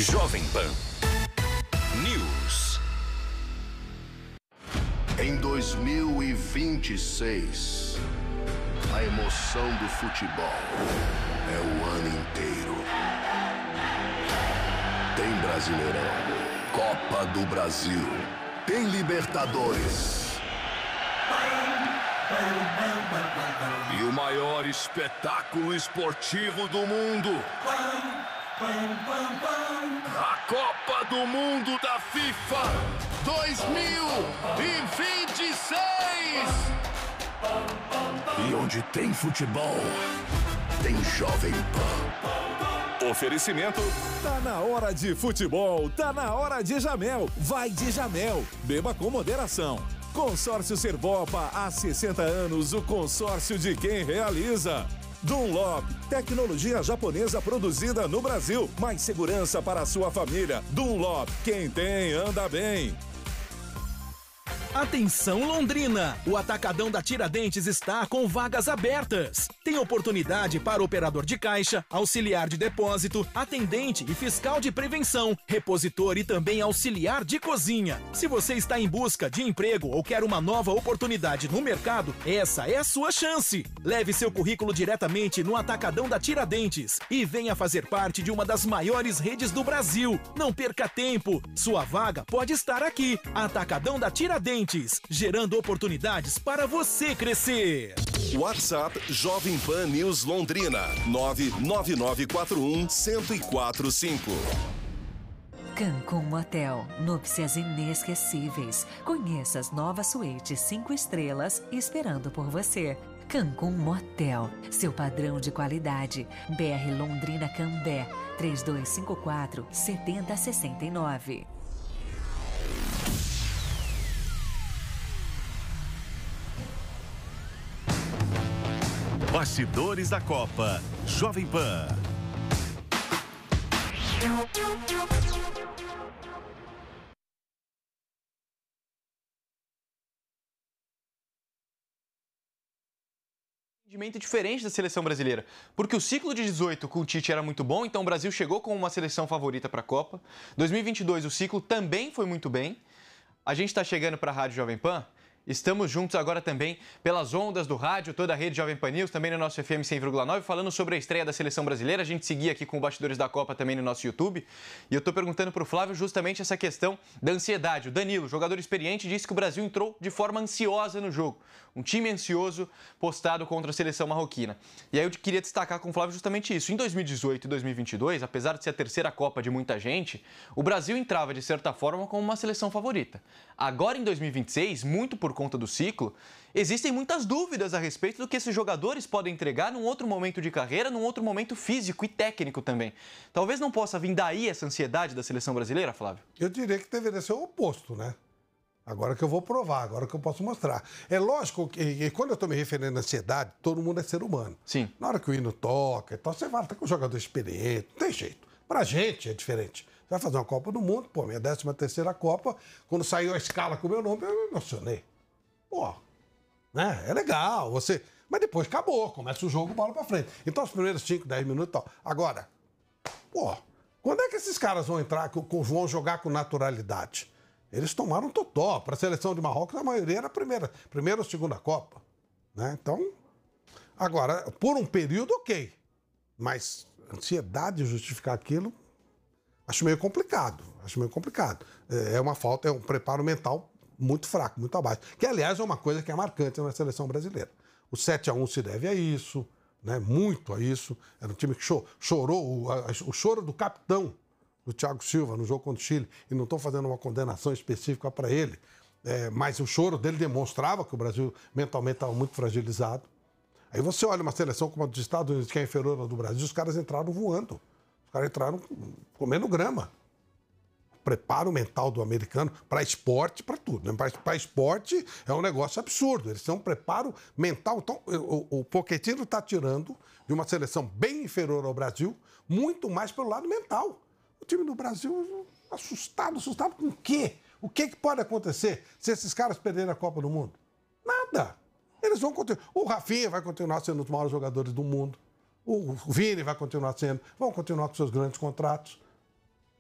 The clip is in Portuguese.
Jovem Pan News. Em 2026, a emoção do futebol é o ano inteiro. Tem Brasileirão, Copa do Brasil, tem Libertadores. E o maior espetáculo esportivo do mundo. A Copa do Mundo da FIFA 2026. E onde tem futebol, tem Jovem Pan. Oferecimento. Tá na hora de futebol, tá na hora de Jamel. Vai de Jamel, beba com moderação. Consórcio Servopa, há 60 anos, o consórcio de quem realiza. Dunlop, tecnologia japonesa produzida no Brasil, mais segurança para a sua família. Dunlop, quem tem, anda bem. Atenção Londrina, o Atacadão da Tiradentes está com vagas abertas. Tem oportunidade para operador de caixa, auxiliar de depósito, atendente e fiscal de prevenção, repositor e também auxiliar de cozinha. Se você está em busca de emprego ou quer uma nova oportunidade no mercado, essa é a sua chance. Leve seu currículo diretamente no Atacadão da Tiradentes e venha fazer parte de uma das maiores redes do Brasil. Não perca tempo, sua vaga pode estar aqui. Atacadão da Tiradentes, gerando oportunidades para você crescer. WhatsApp Jovem Pan News Londrina 99941-1045. Cancún Motel, núpcias inesquecíveis. Conheça as novas suítes 5 estrelas esperando por você. Cancún Motel, seu padrão de qualidade. BR Londrina Cambé, 3254-7069. Bastidores da Copa, Jovem Pan. Rendimento diferente da seleção brasileira, porque o ciclo de 18 com o Tite era muito bom, então o Brasil chegou com uma seleção favorita para a Copa. 2022 o ciclo também foi muito bem. A gente está chegando para a Rádio Jovem Pan. Estamos juntos agora também pelas ondas do rádio, toda a rede Jovem Pan News, também no nosso FM 100,9, falando sobre a estreia da seleção brasileira. A gente seguia aqui com o Bastidores da Copa também no nosso YouTube. E eu estou perguntando para o Flávio justamente essa questão da ansiedade. O Danilo, jogador experiente, disse que o Brasil entrou de forma ansiosa no jogo. Um time ansioso postado contra a seleção marroquina. E aí eu queria destacar com o Flávio justamente isso. Em 2018 e 2022, apesar de ser a terceira Copa de muita gente, o Brasil entrava de certa forma como uma seleção favorita. Agora em 2026, muito por conta do ciclo, existem muitas dúvidas a respeito do que esses jogadores podem entregar num outro momento de carreira, num outro momento físico e técnico também. Talvez não possa vir daí essa ansiedade da seleção brasileira, Flávio? Eu diria que deveria ser o oposto, né? Agora que eu vou provar, agora que eu posso mostrar. É lógico que quando eu estou me referindo à ansiedade, todo mundo é ser humano. Sim. Na hora que o hino toca, então você vai estar com um jogador experiente, não tem jeito. Pra gente é diferente. Você vai fazer uma Copa do Mundo, pô, minha 13ª Copa, quando saiu a escala com o meu nome, eu me emocionei. Pô, né? É legal, você... Mas depois acabou, começa o jogo, bola pra frente. Então os primeiros 5, 10 minutos e tal. Agora, pô, quando é que esses caras vão entrar, vão jogar com naturalidade? Eles tomaram totó. Para a seleção de Marrocos, a maioria era a primeira ou segunda Copa. Né? Então, agora, por um período, ok. Mas ansiedade justificar aquilo, acho meio complicado. É uma falta, é um preparo mental muito fraco, muito abaixo. Que, aliás, é uma coisa que é marcante na seleção brasileira. O 7-1 se deve a isso, né? Muito a isso. Era um time que chorou, o choro do capitão do Thiago Silva no jogo contra o Chile, e não estou fazendo uma condenação específica para ele, mas o choro dele demonstrava que o Brasil mentalmente estava muito fragilizado. Aí você olha uma seleção como a dos Estados Unidos, que é inferior à do Brasil, os caras entraram voando, os caras entraram comendo grama. O preparo mental do americano para esporte, para tudo. Né? Para esporte é um negócio absurdo, eles têm um preparo mental. Então, o Pochettino está tirando de uma seleção bem inferior ao Brasil, muito mais pelo lado mental. O time do Brasil assustado com o quê? O que pode acontecer se esses caras perderem a Copa do Mundo? Nada. Eles vão continuar. O Rafinha vai continuar sendo um dos maiores jogadores do mundo. O Vini vai continuar sendo. Vão continuar com seus grandes contratos.